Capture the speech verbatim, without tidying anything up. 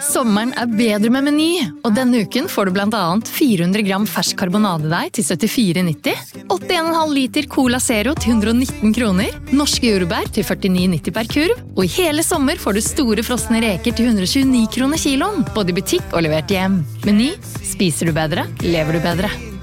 Sommeren er bedre med Meny, og denne uken får du blant annet fire hundre gram fersk karbonadedeig til syttifire nitti, åtte komma fem liter Cola Zero til hundre og nitten kroner, norske jordbær til førtini nitti per kurv, og i hele sommer får du store frosne reker til hundre og tjueni kroner kiloen, både i butikk og levert hjem. Meny, spiser du bedre, lever du bedre.